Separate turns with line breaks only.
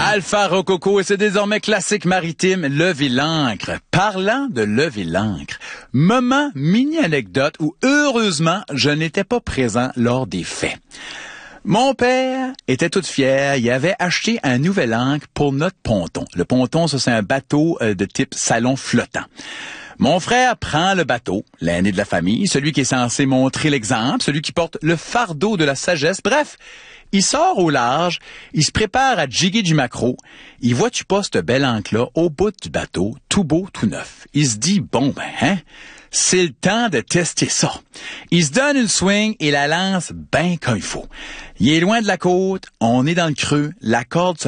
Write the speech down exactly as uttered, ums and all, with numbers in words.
Alpha Rococo et c'est désormais classique maritime, lever l'ancre. Parlant de lever l'ancre, moment mini-anecdote où heureusement je n'étais pas présent lors des faits. Mon père était tout fier, il avait acheté un nouvel ancre pour notre ponton. Le ponton, ça c'est un bateau de type salon flottant. Mon frère prend le bateau, l'aîné de la famille, celui qui est censé montrer l'exemple, celui qui porte le fardeau de la sagesse. Bref, il sort au large, il se prépare à jiguer du maquereau. Il voit tu pas ce bel ancre-là au bout du bateau, tout beau, tout neuf. Il se dit, bon ben, hein, c'est le temps de tester ça. Il se donne une swing et la lance bien comme il faut. Il est loin de la côte, on est dans le creux, la corde se